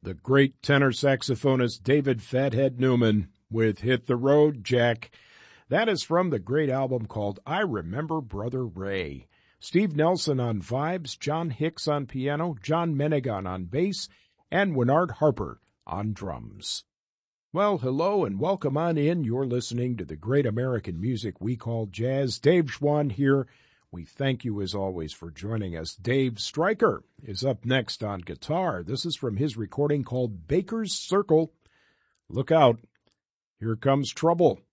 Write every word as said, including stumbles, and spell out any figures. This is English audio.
the great tenor saxophonist David Fathead Newman with Hit the Road, Jack. That is from the great album called I Remember Brother Ray. Steve Nelson on vibes, John Hicks on piano, John Menegan on bass, and Winard Harper on drums. Well, hello and welcome on in. You're listening to the great American music we call jazz. Dave Schwann here. We thank you as always for joining us. Dave Stryker is up next on guitar. This is from his recording called Baker's Circle. Look out. Here comes trouble.